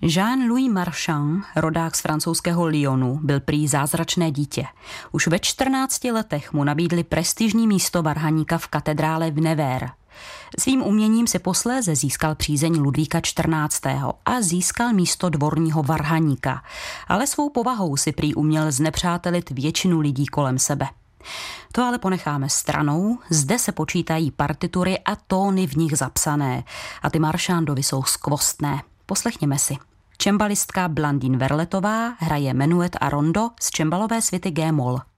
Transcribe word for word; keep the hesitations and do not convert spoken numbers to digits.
Jean-Louis Marchand, rodák z francouzského Lyonu, byl prý zázračné dítě. Už ve čtrnácti letech mu nabídli prestižní místo varhaníka v katedrále v Nevers. Svým uměním si posléze získal přízeň Ludvíka čtrnáctého a získal místo dvorního varhaníka, ale svou povahou si prý uměl znepřátelit většinu lidí kolem sebe. To ale ponecháme stranou, zde se počítají partitury a tóny v nich zapsané a ty Marchandovi jsou skvostné. Poslechněme si. Čembalistka Blandine Verletová hraje menuet a rondo z čembalové svity G-moll.